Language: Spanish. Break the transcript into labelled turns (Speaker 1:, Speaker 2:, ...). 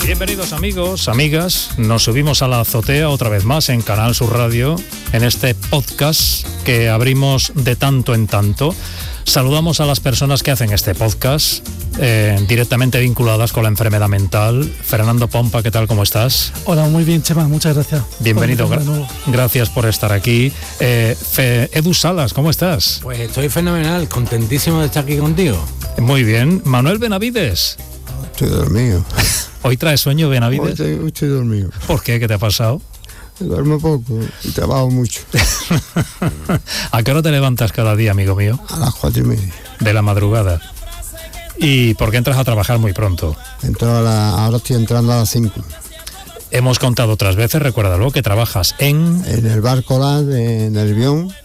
Speaker 1: Bienvenidos amigos, amigas, nos subimos a la azotea otra vez más en Canal Sur Radio, en este podcast que abrimos de tanto en tanto. Saludamos a las personas que hacen este podcast, directamente vinculadas con la enfermedad mental. Fernando Pompa, ¿qué tal? ¿Cómo estás?
Speaker 2: Hola, muy bien, Chema, muchas gracias.
Speaker 1: Bienvenido, gracias por estar aquí. Edu Salas, ¿cómo estás?
Speaker 3: Pues estoy fenomenal, contentísimo de estar aquí contigo.
Speaker 1: Muy bien. Manuel Benavides.
Speaker 4: Estoy dormido.
Speaker 1: ¿Hoy traes sueño, Benavides?
Speaker 4: Hoy estoy dormido.
Speaker 1: ¿Por qué? ¿Qué te ha pasado?
Speaker 4: Duermo poco y trabajo mucho.
Speaker 1: ¿A qué hora te levantas cada día, amigo mío?
Speaker 4: A las 4:30.
Speaker 1: De la madrugada. ¿Y por qué entras a trabajar muy pronto?
Speaker 4: Ahora estoy entrando a las 5.
Speaker 1: Hemos contado otras veces, recuérdalo, que trabajas en
Speaker 4: el bar Coral de Nervión,